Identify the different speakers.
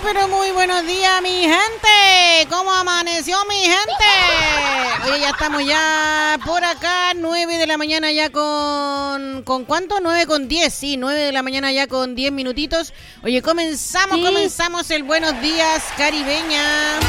Speaker 1: pero muy buenos días, mi gente. ¿Cómo amaneció, mi gente? Oye, ya estamos ya por acá, 9 de la mañana ya ¿con cuánto? 9:10, sí, 9 de la mañana ya con 10 minutitos. Oye, comenzamos el Buenos Días Caribeña.